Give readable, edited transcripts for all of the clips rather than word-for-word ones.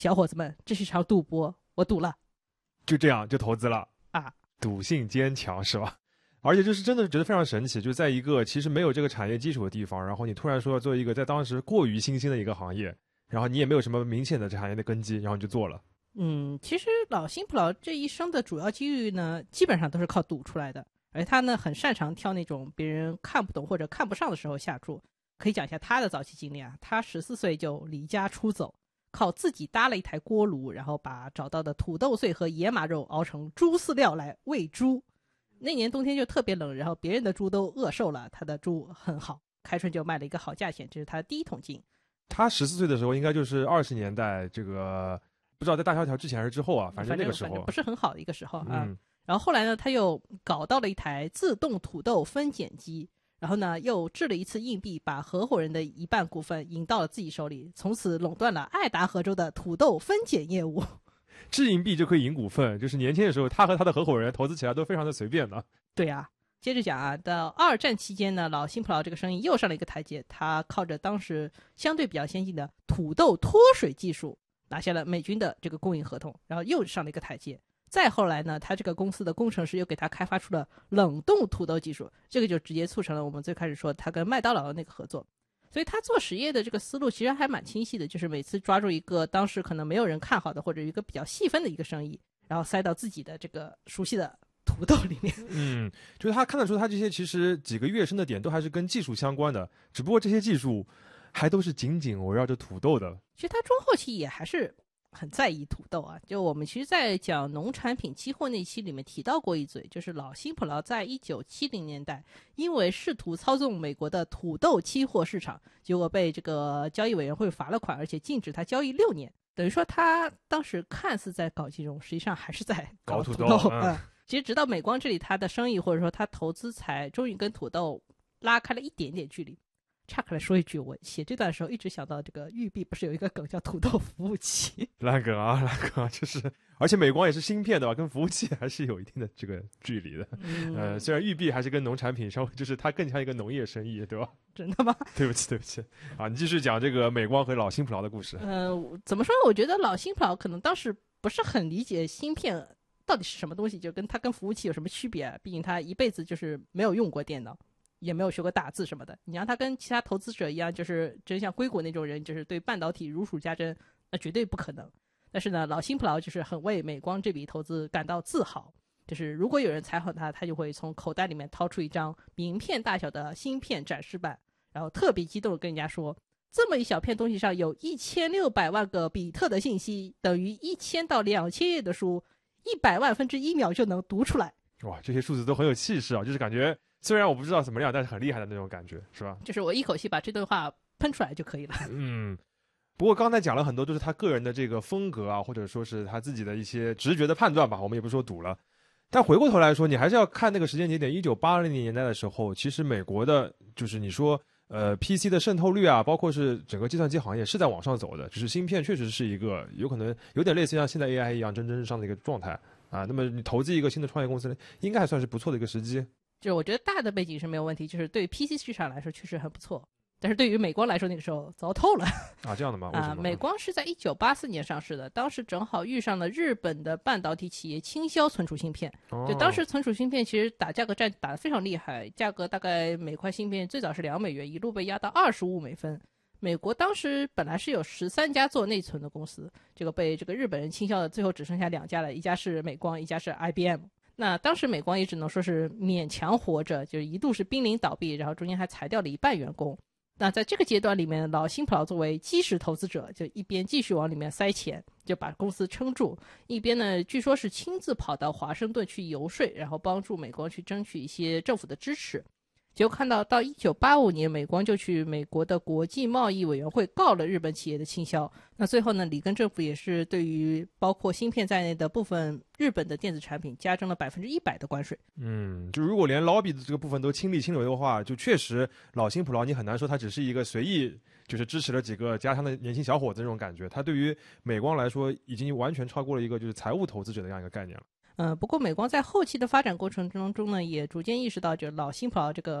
小伙子们，这是场赌博，我赌了。 就这样就投资了啊， 赌性坚强是吧？而且就是真的觉得非常神奇，就在一个其实没有这个产业基础的地方，然后你突然说要做一个在当时过于新兴的一个行业，然后你也没有什么明显的产业的根基，然后你就做了。 其实老辛普劳这一生的主要机遇呢，基本上都是靠赌出来的，而他呢很擅长挑那种别人看不懂或者看不上的时候下注。可以讲一下他的早期经历啊，他14岁就离家出走，靠自己搭了一台锅炉，然后把找到的土豆碎和野马肉熬成猪饲料来喂猪。那年冬天就特别冷，然后别人的猪都饿瘦了，他的猪很好，开春就卖了一个好价钱，这是他的第一桶金。 他14岁的时候应该就是20年代，这个不知道在大萧条之前还是之后啊，反正那个时候不是很好的一个时候啊。然后后来呢，他又搞到了一台自动土豆分拣机，然后呢又制了一次硬币，把合伙人的一半股份引到了自己手里，从此垄断了爱达荷州的土豆分拣业务。 制硬币就可以赢股份，就是年轻的时候他和他的合伙人投资起来都非常的随便的。 对啊，接着讲啊，到二战期间呢，老辛普劳这个生意又上了一个台阶，他靠着当时相对比较先进的土豆脱水技术拿下了美军的这个供应合同，然后又上了一个台阶。再后来呢，他这个公司的工程师又给他开发出了冷冻土豆技术，这个就直接促成了我们最开始说他跟麦当劳的那个合作。所以他做实业的这个思路其实还蛮清晰的，就是每次抓住一个当时可能没有人看好的或者一个比较细分的一个生意，然后塞到自己的这个熟悉的土豆里面。 就是他看得出他这些其实几个跃升的点都还是跟技术相关的，只不过这些技术还都是紧紧围绕着土豆的。 其实他中后期也还是很在意土豆啊，就我们其实在讲农产品期货那期里面提到过一嘴，就是老辛普劳在1970年代因为试图操纵美国的土豆期货市场，结果被这个交易委员会罚了款，而且禁止他交易6年。等于说他当时看似在搞金融，实际上还是在搞土豆。其实直到美光这里，他的生意或者说他投资才终于跟土豆拉开了一点点距离。岔开来说一句，我写这段的时候一直想到这个育碧不是有一个梗叫土豆服务器？ 烂梗啊，就是，而且美光也是芯片的吧，跟服务器还是有一定的这个距离的。虽然育碧还是跟农产品稍微，就是它更像一个农业生意，对吧？ 真的吗？ 对不起啊，你继续讲这个美光和老辛普劳的故事。 怎么说呢？我觉得老辛普劳可能当时不是很理解芯片到底是什么东西，就跟它跟服务器有什么区别啊？毕竟他一辈子就是没有用过电脑。也没有学过打字什么的，你让他跟其他投资者一样，就是真像硅谷那种人，就是对半导体如数家珍，那绝对不可能。但是呢，老辛普劳就是很为美光这笔投资感到自豪，就是如果有人采访他，他就会从口袋里面掏出一张名片大小的芯片展示板，然后特别激动地跟人家说，这么一小片东西上有1600万个比特的信息，等于1000到2000页的书，100万分之1秒就能读出来。 哇，这些数字都很有气势啊，就是感觉虽然我不知道怎么样，但是很厉害的那种感觉，是吧？ 就是我一口气把这段话喷出来就可以了。 不过刚才讲了很多，就是他个人的这个风格啊，或者说是他自己的一些直觉的判断吧，我们也不说赌了。但回过头来说，你还是要看那个时间节点，1980年代的时候，其实美国的，就是你说PC 的渗透率啊，包括是整个计算机行业是在往上走的，就是芯片确实是一个有可能有点类似像现在 AI 一样蒸蒸日上的一个状态啊。那么你投资一个新的创业公司，应该还算是不错的一个时机。 就是我觉得大的背景是没有问题，就是对于 PC 市场来说确实很不错，但是对于美光来说那个时候糟透了啊。这样的吗？为什么？ 美光是在1984年上市的，当时正好遇上了日本的半导体企业倾销存储芯片。就当时存储芯片其实打价格战打得非常厉害，价格大概每块芯片最早是$2，一路被压到$25。美国当时本来是有13家做内存的公司，这个被这个日本人倾销的最后只剩下2家了，一家是美光，一家是 IBM。那当时美光也只能说是勉强活着，就一度是濒临倒闭，然后中间还裁掉了1半员工。那在这个阶段里面，老辛普劳作为基石投资者，就一边继续往里面塞钱，就把公司撑住，一边呢据说是亲自跑到华盛顿去游说，然后帮助美光去争取一些政府的支持。结果看到1985年，美光就去美国的国际贸易委员会告了日本企业的倾销。那最后呢，里根政府也是对于包括芯片在内的部分日本的电子产品加征了100%的关税。 就如果连 lobby 的这个部分都亲力亲为的话，就确实老辛普劳你很难说他只是一个随意就是支持了几个家乡的年轻小伙子这种感觉，他对于美光来说已经完全超过了一个就是财务投资者的这样一个概念了。 不过美光在后期的发展过程当中呢，也逐渐意识到，就是老辛普劳这个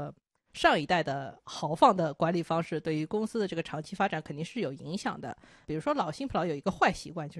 上一代的豪放的管理方式对于公司的这个长期发展肯定是有影响的。比如说老新普劳有一个坏习惯，就